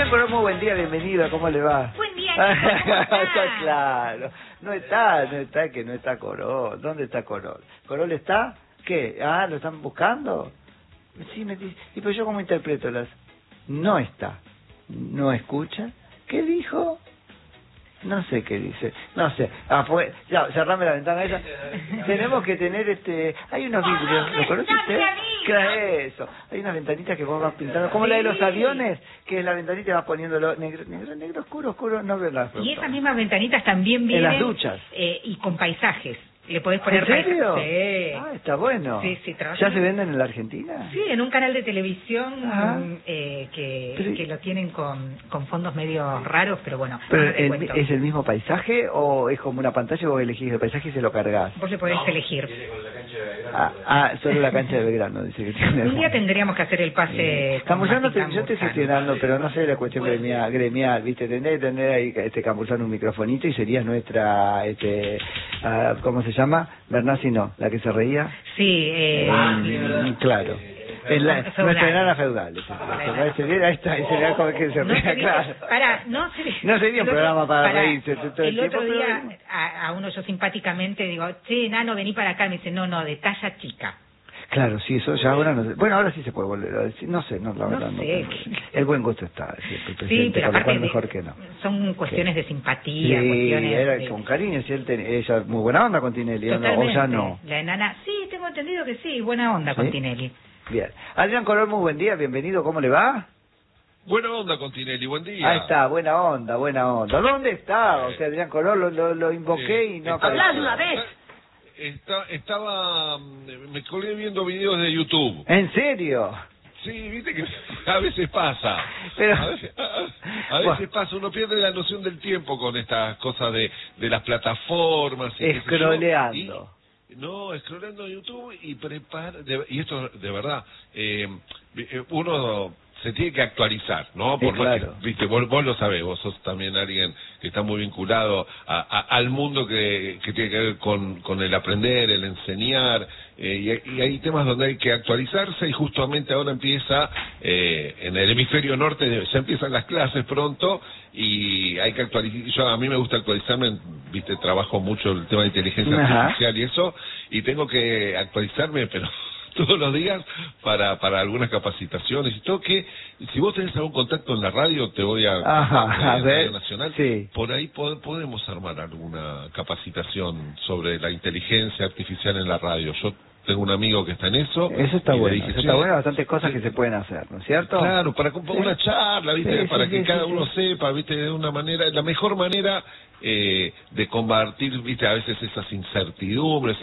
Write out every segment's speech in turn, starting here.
Adrián Corol, muy buen día, bienvenido, ¿cómo le va? Buen día, Nico, ¿cómo está? Está claro, no está Corol. ¿Dónde está Corol? ¿Corol está? ¿Qué? Ah, ¿lo están buscando? Sí, me dice, y pero yo cómo interpreto las... No está, no escucha, ¿qué dijo? No sé qué dice, no sé. Ah, pues, ya, cerrame la ventana esa. Tenemos que tener hay unos vidrios, ¿lo conoce usted? ¿Qué es eso? Hay unas ventanitas que vos vas pintando, como la de los aviones, que es la ventanita y vas poniéndolo negro, oscuro, no veo las. Y esas mismas ventanitas también vienen... En las duchas. Y con paisajes. Le podés poner... ¿En serio? Sí. Ah, está bueno. Sí, ¿Ya se venden en la Argentina? Sí, en un canal de televisión que lo tienen con fondos medio raros, pero bueno. ¿Pero te cuento. es el mismo paisaje o es como una pantalla vos elegís el paisaje y se lo cargas? Vos le podés elegir. Solo la cancha de Belgrano, dice que tiene. Un día tendríamos que hacer el pase... Campuzano, yo estoy gestionando, pero no sé la cuestión gremial, ¿viste? Tendría que tener ahí Campuzano un microfonito y sería nuestra, ¿cómo se llama? Bernasi no, la que se reía. Sí, claro. Nuestra enana feudal. Ahí está, sería como que se reía, claro. No sería un programa para reírse todo el tiempo. El otro día a uno yo simpáticamente digo, che, enano, vení para acá. Me dice, no, de talla chica. Claro, sí, eso ya ahora no sé. Bueno, ahora sí se puede volver a decir. No sé, la verdad no sé. El buen gusto está, sí, pero con lo cual mejor que no. Son cuestiones de simpatía, sí, cuestiones era con cariño, si ella muy buena onda con Tinelli, o ya no. La enana, sí, tengo entendido que sí, buena onda con Tinelli. Bien. Adrián Corol, muy buen día, bienvenido, ¿cómo le va? Buena onda con Tinelli, buen día. Ahí está, buena onda. ¿Dónde está? O sea, Adrián Corol lo invoqué y no apareció. ¡Hablad una vez! Me colgué viendo videos de YouTube. ¿En serio? Sí, viste que a veces pasa. Pero... A veces pasa, uno pierde la noción del tiempo con estas cosas de las plataformas. Escroleando. Escroleando YouTube y esto de verdad, uno se tiene que actualizar, ¿no? Por más que, viste, vos lo sabés, vos sos también alguien que está muy vinculado al mundo que tiene que ver con el aprender, el enseñar, y hay temas donde hay que actualizarse y justamente ahora empieza, en el hemisferio norte ya empiezan las clases pronto y hay que actualizar. A mí me gusta actualizarme, viste, trabajo mucho el tema de inteligencia artificial y eso, y tengo que actualizarme, pero todos los días para algunas capacitaciones y todo, que si vos tenés algún contacto en la radio, te voy a Radio Nacional, por ahí podemos armar alguna capacitación sobre la inteligencia artificial en la radio. Yo tengo un amigo que está en eso. Eso está bueno, bastantes cosas que se pueden hacer, ¿no es cierto? Claro, para una charla, ¿viste? Para que cada uno sepa, ¿viste? De una manera, la mejor manera de combatir, ¿viste? A veces esas incertidumbres,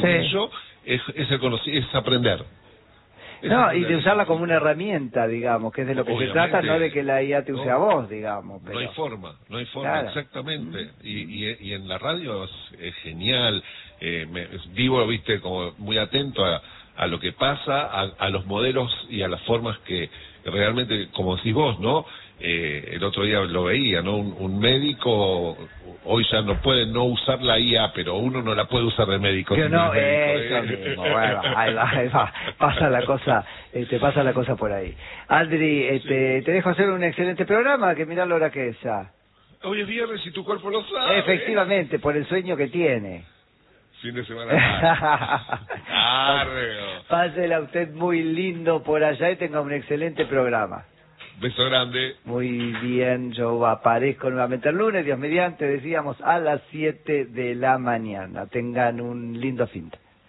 es aprender. No, y de usarla como una herramienta, digamos, que es de lo que se trata, no de que la IA te use a vos, digamos. Pero... No hay forma, exactamente. Y en la radio es genial. Vivo, viste, como muy atento a lo que pasa, a los modelos y a las formas que realmente, como decís vos, ¿no? El otro día lo veía, ¿no? Un médico hoy ya no puede no usar la IA, pero uno no la puede usar de médico. Eso mismo, bueno, ahí va, pasa la cosa por ahí. Adri, te dejo hacer un excelente programa, que mirá la hora que es ya. Hoy es viernes y tu cuerpo lo sabe. Efectivamente, por el sueño que tiene. Fin de semana largo. Pásela usted muy lindo por allá y tenga un excelente programa. Beso grande. Muy bien, yo aparezco nuevamente el lunes, Dios mediante, decíamos, a las 7 de la mañana. Tengan un lindo fin.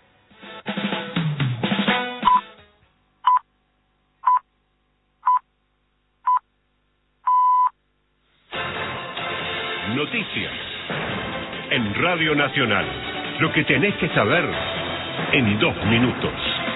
Noticias en Radio Nacional. Lo que tenés que saber en 2 minutos.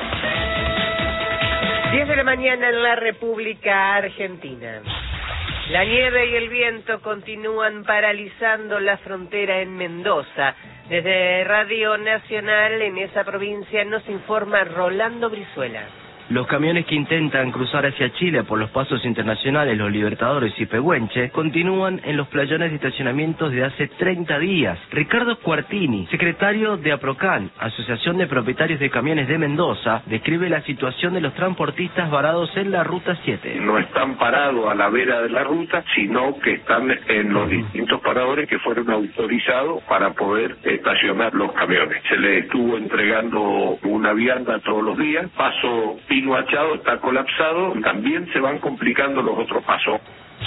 10 de la mañana en la República Argentina. La nieve y el viento continúan paralizando la frontera en Mendoza. Desde Radio Nacional en esa provincia nos informa Rolando Brizuela. Los camiones que intentan cruzar hacia Chile por los pasos internacionales Los Libertadores y Pehuenche continúan en los playones de estacionamientos de hace 30 días. Ricardo Cuartini, secretario de APROCAN, Asociación de Propietarios de Camiones de Mendoza, describe la situación de los transportistas varados en la Ruta 7. No están parados a la vera de la ruta, sino que están en los distintos paradores que fueron autorizados para poder estacionar los camiones. Se les estuvo entregando una vianda todos los días. Paso Pino Achado está colapsado, también se van complicando los otros pasos.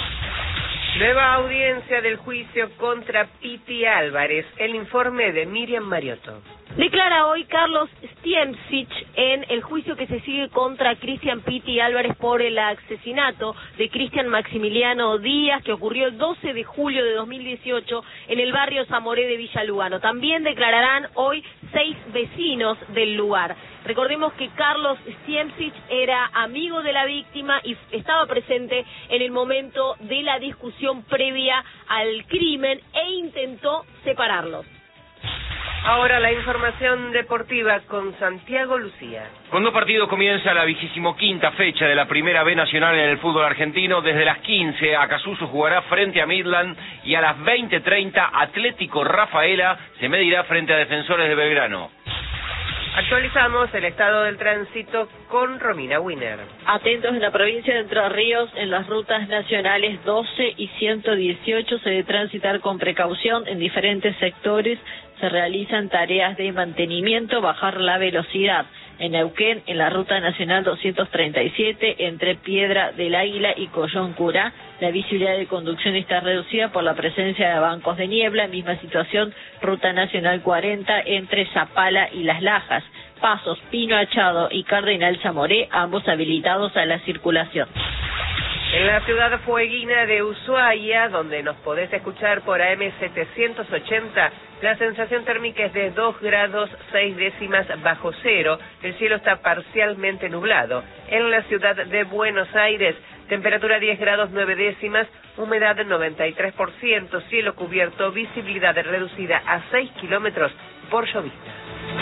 Nueva audiencia del juicio contra Piti Álvarez. El informe de Miriam Mariotto. Declara hoy Carlos Stiemcich en el juicio que se sigue contra Cristian Piti Álvarez por el asesinato de Cristian Maximiliano Díaz, que ocurrió el 12 de julio de 2018 en el barrio Zamoré de Villa Lugano. También declararán hoy 6 vecinos del lugar. Recordemos que Carlos Stiemcich era amigo de la víctima y estaba presente en el momento de la discusión previa al crimen e intentó separarlos. Ahora la información deportiva con Santiago Lucía. Con 2 partidos comienza la 25ª fecha de la Primera B Nacional en el fútbol argentino. Desde las 15, Acasuso jugará frente a Midland y a las 20:30, Atlético Rafaela se medirá frente a Defensores de Belgrano. Actualizamos el estado del tránsito con Romina Wiener. Atentos en la provincia de Entre Ríos, en las rutas nacionales 12 y 118 se debe transitar con precaución en diferentes sectores. Se realizan tareas de mantenimiento, bajar la velocidad. En Neuquén, en la ruta nacional 237, entre Piedra del Águila y Collón Curá, la visibilidad de conducción está reducida por la presencia de bancos de niebla. Misma situación, ruta nacional 40, entre Zapala y Las Lajas. Pasos Pino Achado y Cardenal Zamoré, ambos habilitados a la circulación. En la ciudad fueguina de Ushuaia, donde nos podés escuchar por AM 780, la sensación térmica es de 2 grados 6 décimas bajo cero. El cielo está parcialmente nublado. En la ciudad de Buenos Aires, temperatura 10 grados 9 décimas, humedad 93%, cielo cubierto, visibilidad reducida a 6 kilómetros por llovizna.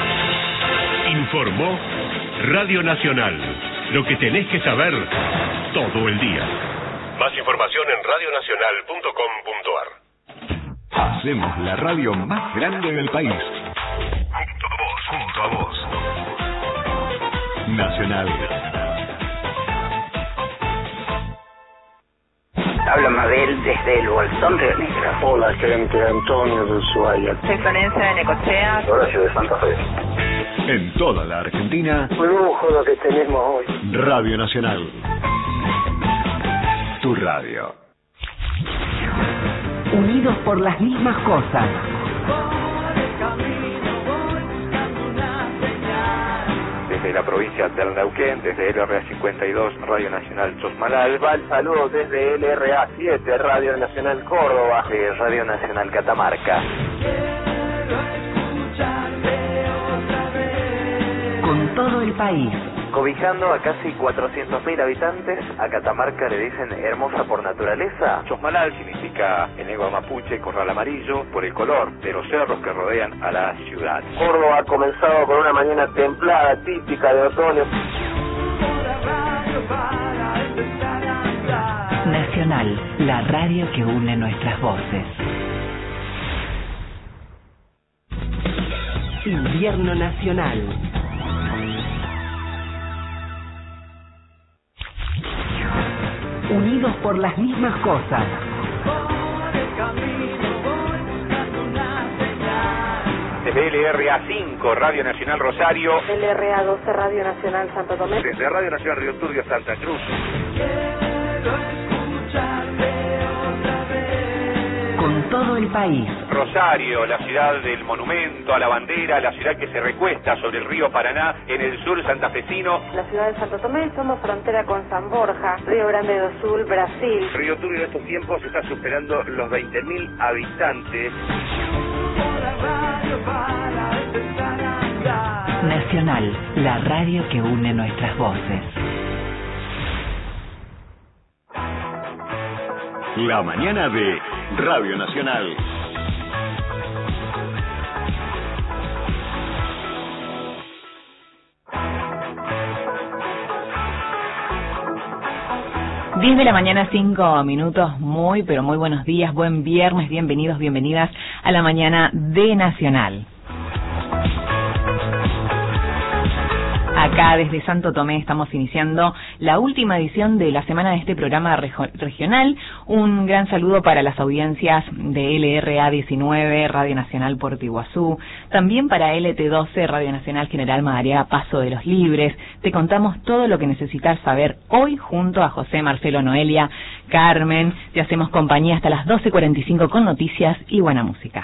Informó Radio Nacional. Lo que tenés que saber todo el día. Más información en radionacional.com.ar. Hacemos la radio más grande del país. Junto a vos. Nacional. Habla Mabel desde el Bolsón Río Negro. Hola, gente, Antonio de Ushuaia. Soy Florencia de Necochea. Horacio de Santa Fe. En toda la Argentina. Un lujo lo que tenemos hoy. Radio Nacional. Tu radio. Unidos por las mismas cosas. Desde la provincia del Neuquén, desde LRA 52, Radio Nacional Chosmalal. Va el saludo desde LRA 7, Radio Nacional Córdoba. De Radio Nacional Catamarca. Con todo el país. Cobijando a casi 400.000 habitantes, a Catamarca le dicen hermosa por naturaleza. Chosmalal significa en lengua mapuche corral amarillo por el color de los cerros que rodean a la ciudad. Córdoba ha comenzado con una mañana templada, típica de otoño. Nacional, la radio que une nuestras voces. Invierno Nacional. Unidos por las mismas cosas. Desde LRA 5, Radio Nacional Rosario. LRA 12, Radio Nacional Santo Tomé. Desde Radio Nacional Río Turbio, Santa Cruz. Con todo el país. Rosario, la ciudad del monumento a la bandera, la ciudad que se recuesta sobre el río Paraná en el sur santafesino. La ciudad de Santo Tomé, somos frontera con San Borja, Río Grande do Sul, Brasil. Río Turbio en estos tiempos está superando los 20.000 habitantes. Nacional, la radio que une nuestras voces. La mañana de Radio Nacional. 10 de la mañana, 5 minutos, muy pero muy buenos días, buen viernes, bienvenidos, bienvenidas a la mañana de Nacional. Acá desde Santo Tomé estamos iniciando la última edición de la semana de este programa regional. Un gran saludo para las audiencias de LRA 19, Radio Nacional Puerto Iguazú, también para LT12, Radio Nacional General Madariaga Paso de los Libres. Te contamos todo lo que necesitas saber hoy junto a José, Marcelo, Noelia, Carmen. Te hacemos compañía hasta las 12:45 con noticias y buena música.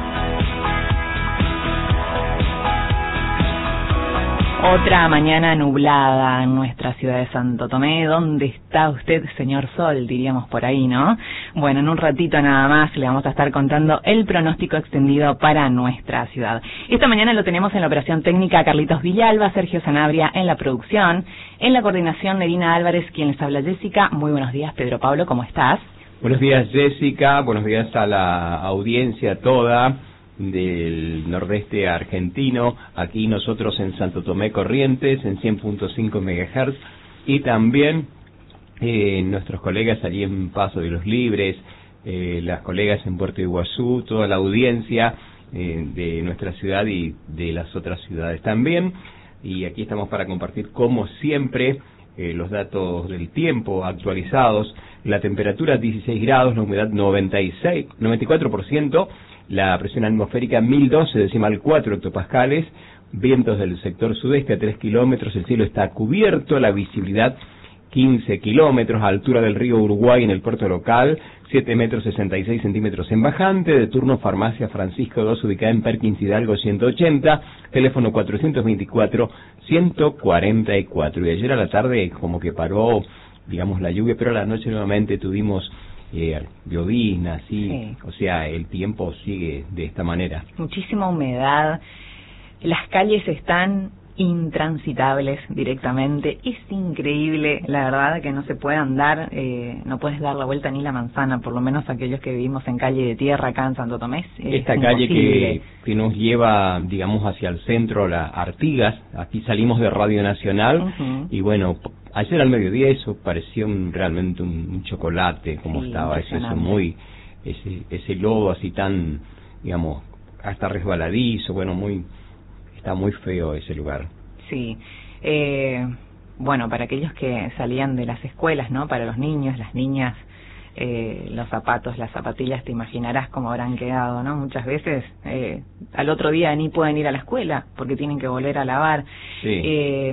Otra mañana nublada en nuestra ciudad de Santo Tomé. ¿Dónde está usted, señor Sol? Diríamos por ahí, ¿no? Bueno, en un ratito nada más le vamos a estar contando el pronóstico extendido para nuestra ciudad. Esta mañana lo tenemos en la operación técnica Carlitos Villalba, Sergio Sanabria en la producción, en la coordinación Nerina Álvarez, quien les habla Jessica. Muy buenos días, Pedro Pablo, ¿cómo estás? Buenos días, Jessica. Buenos días a la audiencia toda del nordeste argentino, aquí nosotros en Santo Tomé Corrientes en 100.5 MHz y también nuestros colegas allí en Paso de los Libres, las colegas en Puerto Iguazú, toda la audiencia de nuestra ciudad y de las otras ciudades también. Y aquí estamos para compartir como siempre los datos del tiempo actualizados. La temperatura 16 grados, la humedad 94%, la presión atmosférica 1012,4 hectopascales, vientos del sector sudeste a 3 kilómetros, el cielo está cubierto, la visibilidad 15 kilómetros, altura del río Uruguay en el puerto local, 7 metros 66 centímetros en bajante, de turno Farmacia Francisco II, ubicada en Perkins Hidalgo 180, teléfono 424-144. Y ayer a la tarde como que paró, digamos, la lluvia, pero a la noche nuevamente tuvimos llovizna, sí, o sea, el tiempo sigue de esta manera. Muchísima humedad, las calles están intransitables directamente, es increíble, la verdad, que no se puede andar, no puedes dar la vuelta ni la manzana, por lo menos aquellos que vivimos en calle de tierra acá en Santo Tomé. Esta calle que nos lleva, digamos, hacia el centro, la Artigas, aquí salimos de Radio Nacional, y bueno, ayer al mediodía eso parecía realmente un chocolate, como estaba, eso muy, ese lodo así tan, digamos, hasta resbaladizo, bueno, está muy feo ese lugar. Sí, bueno, para aquellos que salían de las escuelas, ¿no? Para los niños, las niñas, los zapatos, las zapatillas, te imaginarás cómo habrán quedado, ¿no? Muchas veces al otro día ni pueden ir a la escuela porque tienen que volver a lavar. Sí.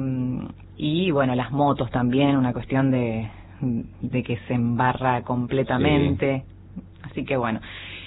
Y bueno, las motos también, una cuestión de que se embarra completamente. Sí. Así que bueno,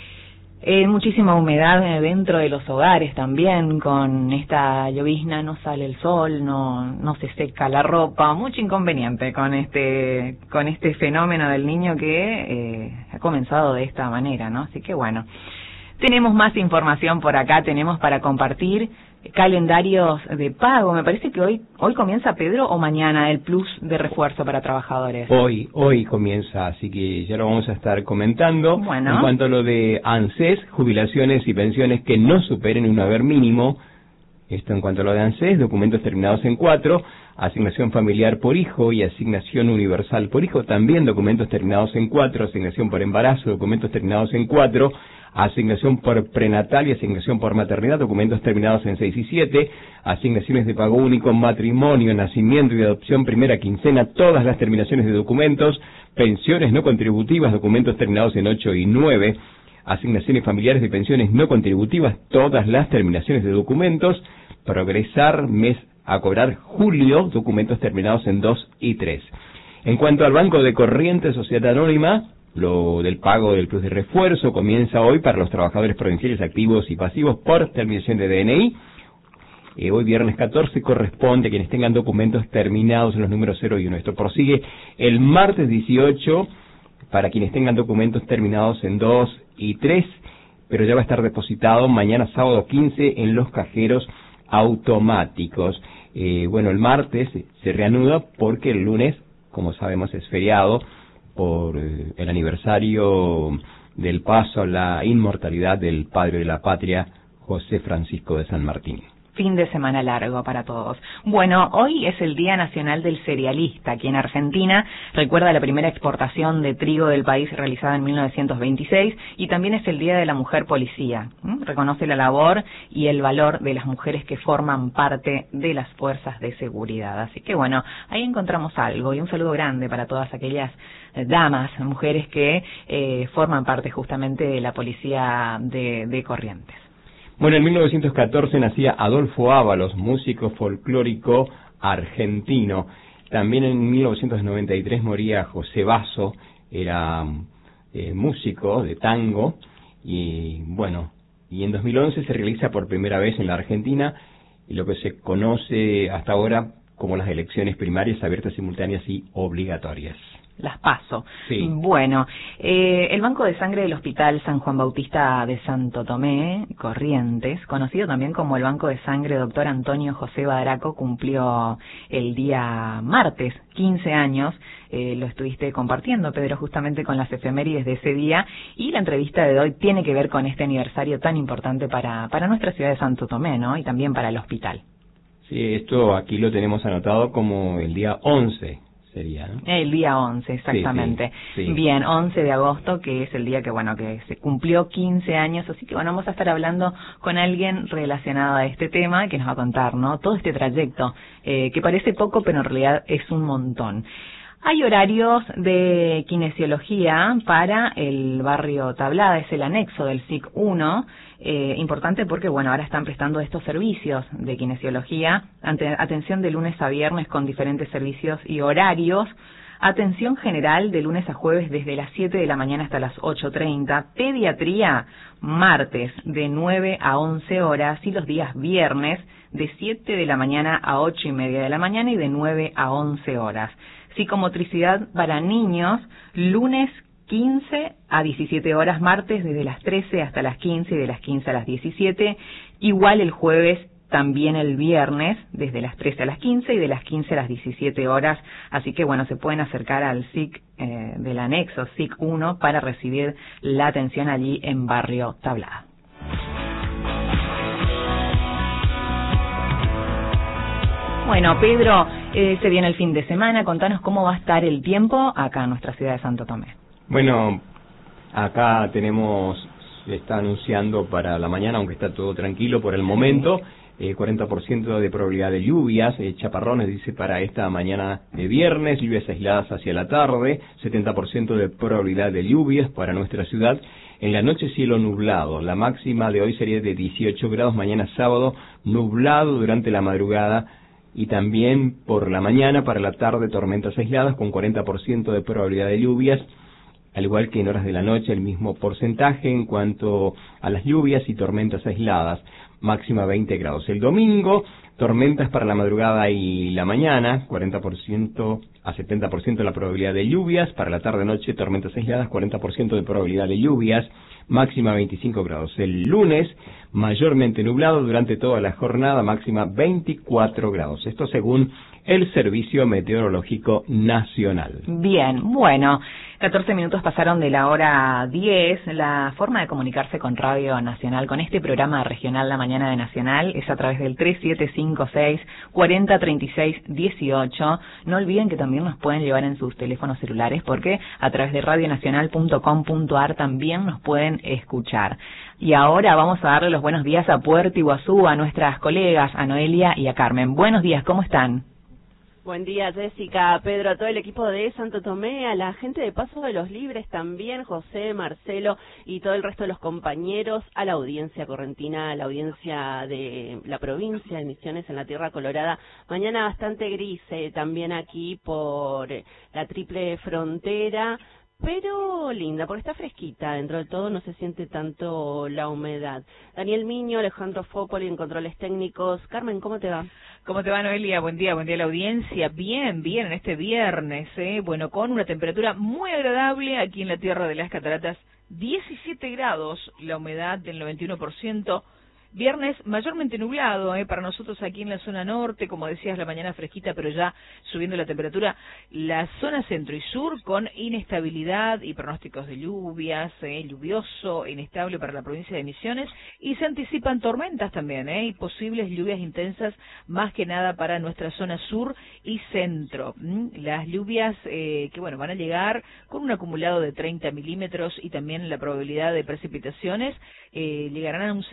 muchísima humedad dentro de los hogares también, con esta llovizna no sale el sol, no se seca la ropa, mucho inconveniente con este fenómeno del niño que ha comenzado de esta manera, ¿no? Así que bueno, tenemos más información por acá, tenemos para compartir calendarios de pago. Me parece que hoy comienza, Pedro, o mañana el plus de refuerzo para trabajadores. Hoy comienza, así que ya lo vamos a estar comentando. Bueno. En cuanto a lo de ANSES, jubilaciones y pensiones que no superen un haber mínimo. Esto en cuanto a lo de ANSES, documentos terminados en 4, asignación familiar por hijo y asignación universal por hijo, también documentos terminados en 4, asignación por embarazo, documentos terminados en 4, asignación por prenatal y asignación por maternidad, documentos terminados en 6 y 7, asignaciones de pago único, matrimonio, nacimiento y adopción, primera quincena, todas las terminaciones de documentos, pensiones no contributivas, documentos terminados en 8 y 9, asignaciones familiares de pensiones no contributivas, todas las terminaciones de documentos, progresar mes a cobrar julio, documentos terminados en 2 y 3. En cuanto al Banco de Corrientes, Sociedad Anónima, lo del pago del plus de refuerzo comienza hoy para los trabajadores provinciales activos y pasivos por terminación de DNI. Hoy viernes 14 corresponde a quienes tengan documentos terminados en los números 0 y 1. Esto prosigue el martes 18 para quienes tengan documentos terminados en 2 y 3, pero ya va a estar depositado mañana sábado 15 en los cajeros automáticos. Bueno, el martes se reanuda porque el lunes, como sabemos, es feriado por el aniversario del paso a la inmortalidad del padre de la patria, José Francisco de San Martín. fin de semana largo para todos. Bueno, hoy es el Día Nacional del Cerealista. Aquí en Argentina recuerda la primera exportación de trigo del país realizada en 1926 y también es el Día de la Mujer Policía. Reconoce la labor y el valor de las mujeres que forman parte de las fuerzas de seguridad. Así que bueno, ahí encontramos algo y un saludo grande para todas aquellas damas, mujeres que forman parte justamente de la policía de Corrientes. Bueno, en 1914 nacía Adolfo Ábalos, músico folclórico argentino. También en 1993 moría José Basso, era músico de tango. Y bueno, y en 2011 se realiza por primera vez en la Argentina lo que se conoce hasta ahora como las elecciones primarias abiertas, simultáneas y obligatorias. Las PASO. Sí. Bueno, el Banco de Sangre del Hospital San Juan Bautista de Santo Tomé, Corrientes, conocido también como el Banco de Sangre Dr. Antonio José Badraco, cumplió el día martes 15 años. Lo estuviste compartiendo, Pedro, justamente con las efemérides de ese día, y la entrevista de hoy tiene que ver con este aniversario tan importante para nuestra ciudad de Santo Tomé, ¿no? Y también para el hospital. Sí, esto aquí lo tenemos anotado como el día 11. Sería, ¿no? El día 11, exactamente. Sí. Bien, 11 de agosto, que es el día que, bueno, que se cumplió 15 años, así que, bueno, vamos a estar hablando con alguien relacionado a este tema que nos va a contar, ¿no? Todo este trayecto, que parece poco, pero en realidad es un montón. Hay horarios de kinesiología para el barrio Tablada, es el anexo del SIC 1, importante porque, bueno, ahora están prestando estos servicios de kinesiología, atención de lunes a viernes con diferentes servicios y horarios, atención general de lunes a jueves desde las 7 de la mañana hasta las 8:30, pediatría martes de 9 a 11 horas y los días viernes de 7 de la mañana a 8:30 de la mañana y de 9 a 11 horas. Psicomotricidad para niños, lunes 15 a 17 horas, martes desde las 13 hasta las 15 y de las 15 a las 17, igual el jueves, también el viernes, desde las 13 a las 15 y de las 15 a las 17 horas, así que bueno, se pueden acercar al SIC del anexo, SIC 1, para recibir la atención allí en Barrio Tablada. Bueno, Pedro, se viene el fin de semana, contanos cómo va a estar el tiempo acá en nuestra ciudad de Santo Tomé. Bueno, acá se está anunciando para la mañana, aunque está todo tranquilo por el momento, 40% de probabilidad de lluvias, chaparrones dice para esta mañana de viernes, lluvias aisladas hacia la tarde, 70% de probabilidad de lluvias para nuestra ciudad. En la noche cielo nublado, la máxima de hoy sería de 18 grados, mañana sábado nublado durante la madrugada y también por la mañana, para la tarde tormentas aisladas con 40% de probabilidad de lluvias, al igual que en horas de la noche el mismo porcentaje en cuanto a las lluvias y tormentas aisladas, máxima 20 grados. El domingo, tormentas para la madrugada y la mañana, 40% a 70% la probabilidad de lluvias, para la tarde-noche tormentas aisladas, 40% de probabilidad de lluvias, máxima 25 grados. El lunes, mayormente nublado durante toda la jornada, máxima 24 grados. Esto según el Servicio Meteorológico Nacional. Bien, bueno, 14 minutos pasaron de la hora 10. La forma de comunicarse con Radio Nacional, con este programa regional La Mañana de Nacional, es a través del 3756-4036-18. No olviden que también nos pueden llevar en sus teléfonos celulares, porque a través de radionacional.com.ar también nos pueden escuchar. Y ahora vamos a darle los buenos días a Puerto Iguazú, a nuestras colegas, a Noelia y a Carmen. Buenos días, ¿cómo están? Buen día, Jessica, Pedro, a todo el equipo de Santo Tomé, a la gente de Paso de los Libres también, José, Marcelo y todo el resto de los compañeros, a la audiencia correntina, a la audiencia de la provincia de Misiones en la Tierra Colorada. Mañana bastante gris también aquí por la triple frontera, pero linda, porque está fresquita, dentro de todo no se siente tanto la humedad. Daniel Miño, Alejandro Fópoli en controles técnicos. Carmen, ¿cómo te va? ¿Cómo te va, Noelia? Buen día a la audiencia. Bien, en este viernes, bueno, con una temperatura muy agradable aquí en la Tierra de las Cataratas, 17 grados, la humedad del 91%, Viernes mayormente nublado, para nosotros aquí en la zona norte, como decías, la mañana fresquita, pero ya subiendo la temperatura. La zona centro y sur con inestabilidad y pronósticos de lluvias, lluvioso, inestable para la provincia de Misiones, y se anticipan tormentas también, y posibles lluvias intensas, más que nada para nuestra zona sur y centro. Las lluvias que van a llegar con un acumulado de 30 milímetros y también la probabilidad de precipitaciones llegarán a un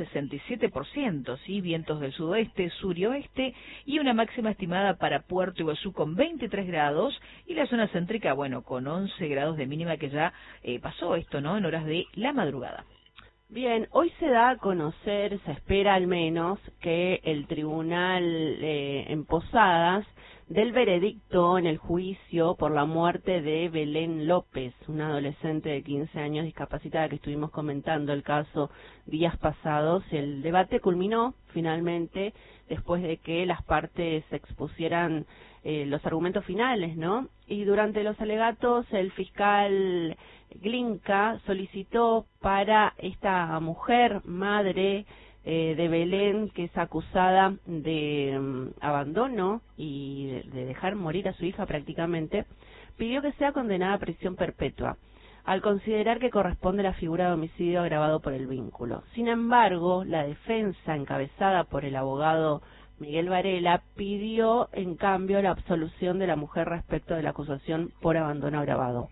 67%, ¿sí? Vientos del sudoeste, sur y oeste, y una máxima estimada para Puerto Iguazú con 23 grados, y la zona céntrica, con 11 grados de mínima, que ya pasó esto, ¿no?, en horas de la madrugada. Bien, hoy se da a conocer, se espera al menos, que el tribunal en Posadas del veredicto en el juicio por la muerte de Belén López, una adolescente de 15 años discapacitada que estuvimos comentando el caso días pasados. El debate culminó finalmente después de que las partes expusieran los argumentos finales, ¿no? Y durante los alegatos el fiscal Glinka solicitó para esta mujer, madre de Belén, que es acusada de abandono y de dejar morir a su hija prácticamente, pidió que sea condenada a prisión perpetua, al considerar que corresponde la figura de homicidio agravado por el vínculo. Sin embargo, la defensa, encabezada por el abogado Miguel Varela, pidió en cambio la absolución de la mujer respecto de la acusación por abandono agravado.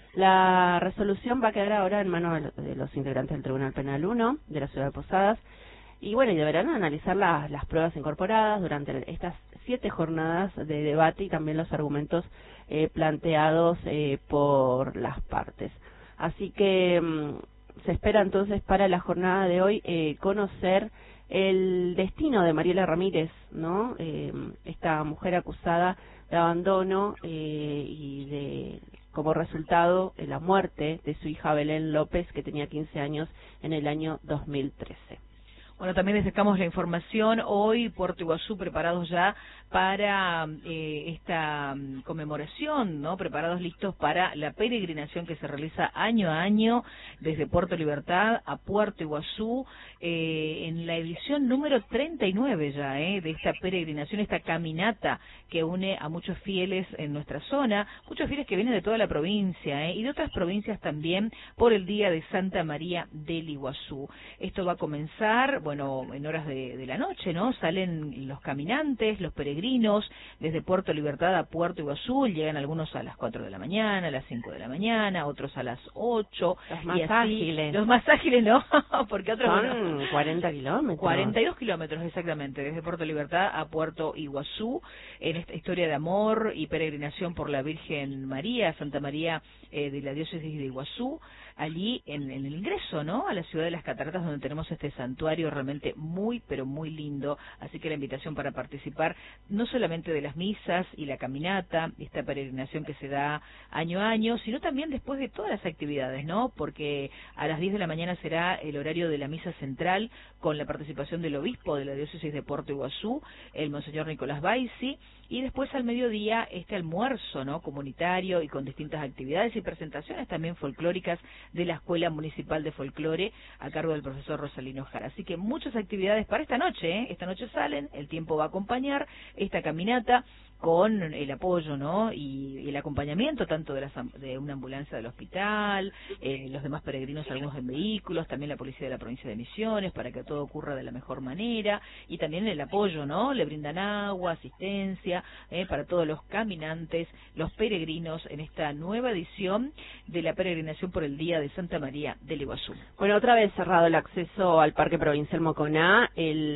La resolución va a quedar ahora en manos de los integrantes del Tribunal Penal 1 de la ciudad de Posadas, y y deberán analizar las pruebas incorporadas durante estas 7 jornadas de debate y también los argumentos planteados por las partes. Así que se espera entonces para la jornada de hoy conocer el destino de Mariela Ramírez, ¿no? Esta mujer acusada de abandono y de, como resultado, la muerte de su hija Belén López, que tenía 15 años en el año 2013. Bueno, también destacamos la información. Hoy Puerto Iguazú preparados ya para esta conmemoración, ¿no? Preparados, listos para la peregrinación que se realiza año a año desde Puerto Libertad a Puerto Iguazú, en la edición número 39 ya, de esta peregrinación, esta caminata que une a muchos fieles en nuestra zona, muchos fieles que vienen de toda la provincia, y de otras provincias también, por el día de Santa María del Iguazú. Esto va a comenzar, en horas de la noche, ¿no? Salen los caminantes, los peregrinos, desde Puerto Libertad a Puerto Iguazú. Llegan algunos a las 4 de la mañana, a las 5 de la mañana, otros a las 8. Los más ágiles. Los más ágiles, ¿no? Porque otros... Son 40 kilómetros. 42 kilómetros, exactamente, desde Puerto Libertad a Puerto Iguazú, en esta historia de amor y peregrinación por la Virgen María, Santa María de la diócesis de Iguazú, allí en el ingreso, ¿no?, a la ciudad de las Cataratas, donde tenemos este santuario realmente muy, pero muy lindo. Así que la invitación para participar, no solamente de las misas y la caminata, esta peregrinación que se da año a año, sino también después de todas las actividades, ¿no?, porque a las 10 de la mañana será el horario de la misa central, con la participación del obispo de la diócesis de Puerto Iguazú, el monseñor Nicolás Baisi, y después al mediodía este almuerzo, ¿no?, comunitario, y con distintas actividades y presentaciones también folclóricas de la Escuela Municipal de Folclore a cargo del profesor Rosalino Jara. Así que muchas actividades para esta noche, Esta noche salen, el tiempo va a acompañar esta caminata con el apoyo, ¿no?, y el acompañamiento tanto de una ambulancia del hospital, los demás peregrinos, algunos en vehículos, también la policía de la provincia de Misiones, para que todo ocurra de la mejor manera, y también el apoyo, ¿no?, le brindan agua, asistencia, para todos los caminantes, los peregrinos, en esta nueva edición de la peregrinación por el Día de Santa María del Iguazú. Bueno, otra vez cerrado el acceso al Parque Provincial Moconá,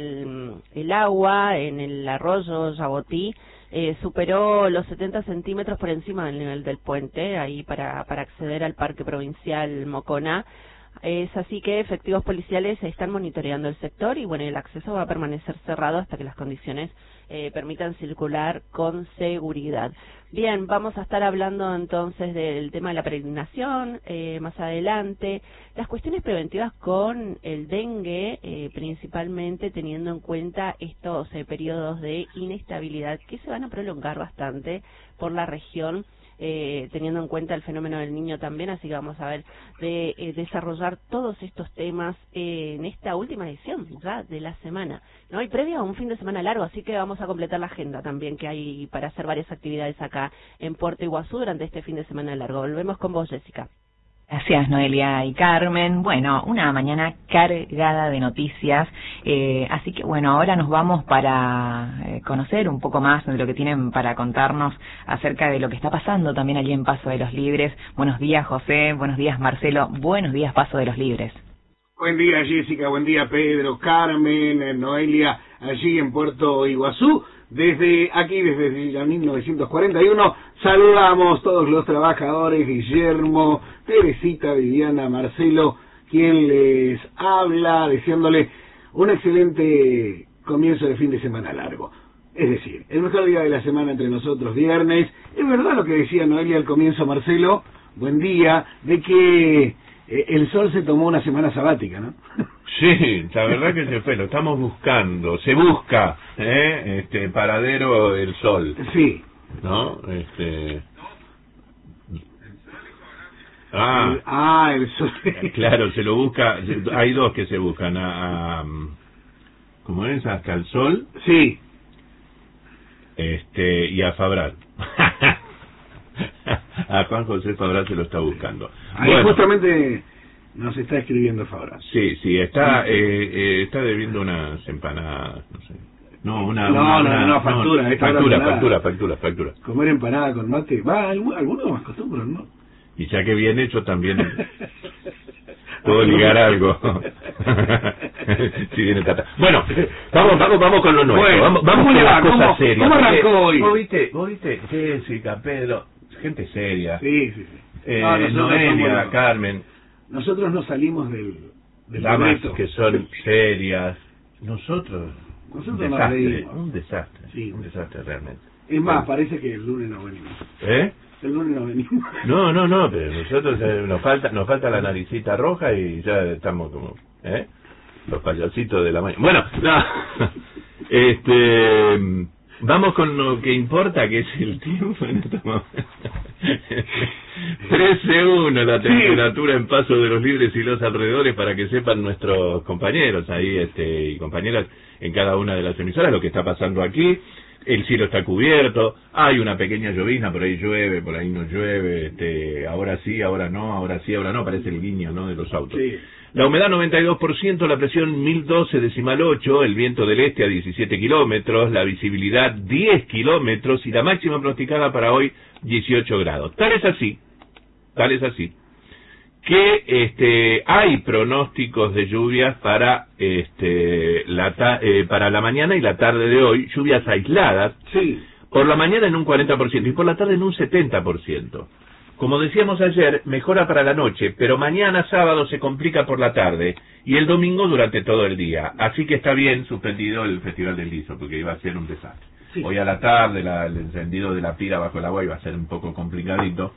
el agua en el arroyo Yabotí superó los 70 centímetros por encima del nivel del puente, ahí para acceder al Parque Provincial Moconá. Es así que efectivos policiales están monitoreando el sector y el acceso va a permanecer cerrado hasta que las condiciones permitan circular con seguridad. Bien, vamos a estar hablando entonces del tema de la peregrinación más adelante, las cuestiones preventivas con el dengue, principalmente teniendo en cuenta estos periodos de inestabilidad que se van a prolongar bastante por la región teniendo en cuenta el fenómeno del niño también, así que vamos a ver de desarrollar todos estos temas en esta última edición ya de la semana, ¿no? Y previa a un fin de semana largo, así que vamos a completar la agenda también que hay para hacer varias actividades acá en Puerto Iguazú durante este fin de semana largo. Volvemos con vos, Jessica. Gracias, Noelia y Carmen. Bueno, una mañana cargada de noticias, así que bueno, ahora nos vamos para conocer un poco más de lo que tienen para contarnos acerca de lo que está pasando también allí en Paso de los Libres. Buenos días, José, buenos días, Marcelo, buenos días, Paso de los Libres. Buen día, Jessica, buen día, Pedro, Carmen, Noelia, allí en Puerto Iguazú. Desde 1941, saludamos todos los trabajadores, Guillermo, Teresita, Viviana, Marcelo, quien les habla, deseándole un excelente comienzo de fin de semana largo. Es decir, el mejor día de la semana entre nosotros, viernes. Es verdad lo que decía Noelia al comienzo, Marcelo, buen día, de que el sol se tomó una semana sabática, ¿no? Sí, la verdad que se fue, lo estamos buscando, se busca, paradero el sol. Sí. ¿No? El sol. Claro, se lo busca, hay dos que se buscan, ¿cómo es? Hasta el sol. Sí. Y a Fabral. A Juan José Fabral se lo está buscando. Ahí bueno, justamente nos está escribiendo Fabral. Sí, está debiendo unas empanadas, no sé. Factura. Comer empanada con mate, algunos más acostumbran, ¿no? Y ya que viene, yo también puedo ligar algo. Si viene Tata. Bueno, vamos con lo nuestro. Bueno, vamos con las cosas serias. ¿Cómo arrancó hoy? ¿Vos viste? Jessica, Pedro, gente seria. Sí. Noelia, Carmen. Nosotros no salimos del damas libreto. Que son serias. Nosotros nos reímos. Un desastre, sí. Un desastre realmente. Es más, parece que el lunes no venimos. El lunes no venimos. No, pero nosotros nos falta la naricita roja y ya estamos como, los payasitos de la mañana. Bueno, vamos con lo que importa, que es el tiempo en este momento. 13.1 la temperatura en Paso de los Libres y los alrededores, para que sepan nuestros compañeros ahí y compañeras en cada una de las emisoras lo que está pasando aquí. El cielo está cubierto, hay una pequeña llovizna, por ahí llueve, por ahí no llueve, ahora sí, ahora no, parece el guiño, ¿no?, de los autos. Sí. La humedad 92%, la presión 1012,8, el viento del este a 17 kilómetros, la visibilidad 10 kilómetros y la máxima pronosticada para hoy 18 grados. Tal es así que hay pronósticos de lluvias para para la mañana y la tarde de hoy, lluvias aisladas. Sí. Por la mañana en un 40% y por la tarde en un 70%. Como decíamos ayer, mejora para la noche, pero mañana sábado se complica por la tarde y el domingo durante todo el día. Así que está bien suspendido el Festival del Liso, porque iba a ser un desastre. Sí. Hoy a la tarde el encendido de la pira bajo el agua iba a ser un poco complicadito.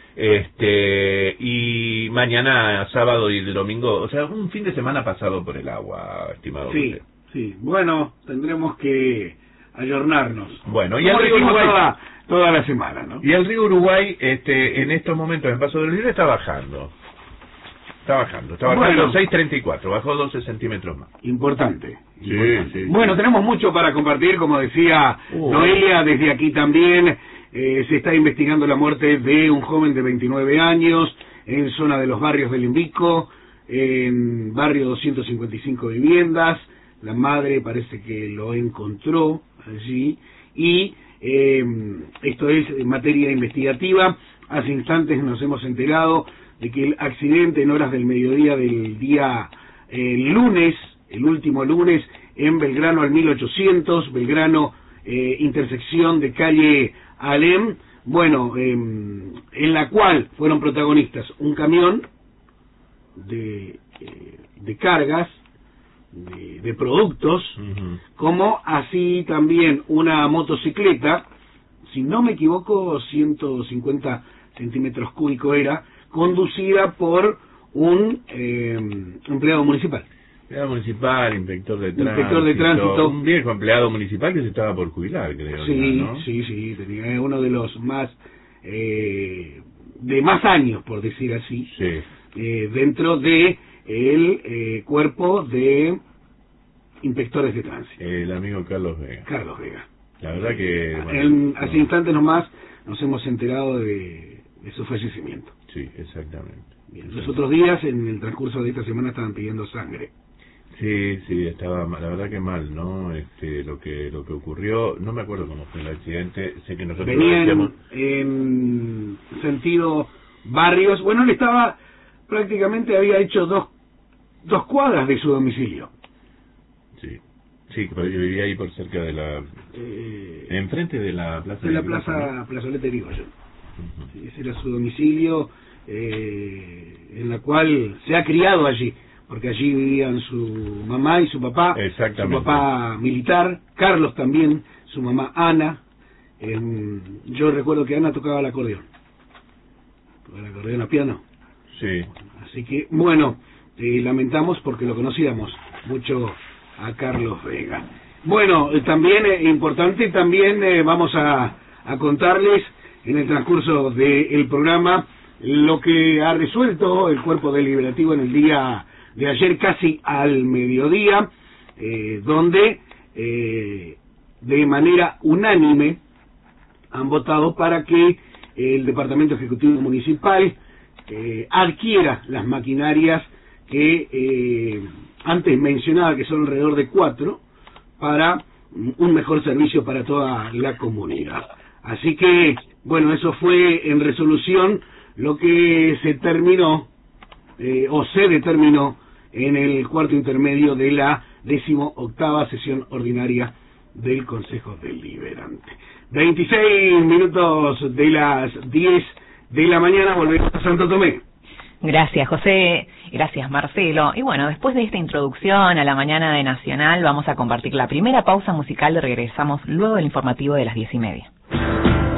Y mañana sábado y el domingo, o sea, un fin de semana pasado por el agua, estimado. Sí. Bueno, tendremos que ayornarnos. Bueno, y el río Uruguay toda la semana, ¿no? Y el río Uruguay, en estos momentos en Paso del Libre está bajando. Está bajando 6.34, bajó 12 centímetros más. Importante. Sí. Bueno, tenemos mucho para compartir, como decía Noelia, desde aquí también. Se está investigando la muerte de un joven de 29 años en zona de los barrios del Invico, en barrio 255 viviendas. La madre parece que lo encontró allí y esto es materia investigativa. Hace instantes nos hemos enterado de que el accidente en horas del mediodía del día lunes, el último lunes, en Belgrano al 1800, Belgrano, intersección de calle Alem, en la cual fueron protagonistas un camión de cargas, de productos, como así también una motocicleta, si no me equivoco, 150 centímetros cúbicos era, conducida por un empleado municipal. Empleado municipal, inspector de tránsito. Un viejo empleado municipal que se estaba por jubilar, creo. Sí, tenía uno de los más de más años, por decir así, dentro de el cuerpo de inspectores de tránsito. El amigo Carlos Vega. Carlos Vega. La verdad que... hace instantes nomás nos hemos enterado de su fallecimiento. Sí, exactamente. Bien, los otros días, en el transcurso de esta semana, estaban pidiendo sangre. Sí, estaba mal, la verdad que mal, ¿no? Lo que ocurrió, no me acuerdo cómo fue el accidente, sé que nosotros venía en sentido Barrios, bueno, él estaba, prácticamente había hecho dos cuadras de su domicilio. Sí, pero yo vivía ahí por cerca de la... enfrente de la plaza... De la plazoleta de Irigoyen. Sí, ese era su domicilio, en la cual se ha criado allí. Porque allí vivían su mamá y su papá, su papá militar, Carlos también, su mamá Ana. Yo recuerdo que Ana tocaba el acordeón a piano. Sí. Así que, bueno, lamentamos porque lo conocíamos mucho a Carlos Vega. Bueno, también importante, también vamos a contarles en el transcurso del programa lo que ha resuelto el cuerpo deliberativo en el día de ayer, casi al mediodía, donde de manera unánime han votado para que el Departamento Ejecutivo Municipal adquiera las maquinarias que antes mencionaba, que son alrededor de 4, para un mejor servicio para toda la comunidad. Así que, bueno, eso fue en resolución lo que se terminó, o se determinó en el cuarto intermedio de la 18ª sesión ordinaria del Consejo Deliberante. 26 minutos de las 10 de la mañana, volvemos a Santo Tomé. Gracias, José. Gracias, Marcelo. Y bueno, después de esta introducción a la mañana de Nacional, vamos a compartir la primera pausa musical y regresamos luego del informativo de las 10:30.